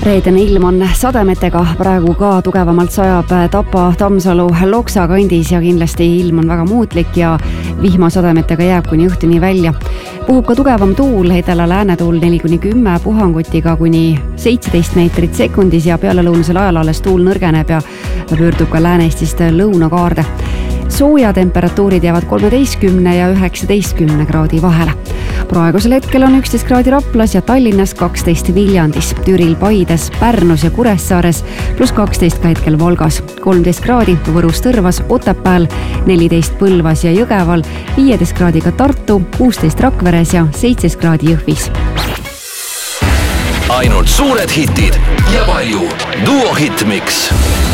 Reedene ilm on sademetega, praegu ka tugevamalt sajab Tapa, Tammsalu, Loksa kandis ja kindlasti ilm on väga muutlik ja vihmasademetega jääb kuni õhtuni välja. Puhub ka tugevam tuul, edela-läänetuul 4-10 puhangutiga kuni 17 meetrit sekundis ja pealelõunasel ajal alles tuul nõrgeneb ja pöördub ka Lääne-Eestist lõunakaarde. Sooja temperatuurid jäävad 13 ja 19 kraadi vahele. Praegusel hetkel on 11 kraadi Raplas ja Tallinnas 12 Viljandis, Türil, Paides, Pärnus ja Kuressaares pluss 12 ka hetkel Volgas, 13 kraadi Võrus, Tõrvas, Otepääl, 14 Põlvas ja Jõgeval, 15 kraadiga Tartu, 16 Rakveres ja 17 kraadi Jõhvis. Ainult suured hitid ja palju Duo Hitmix.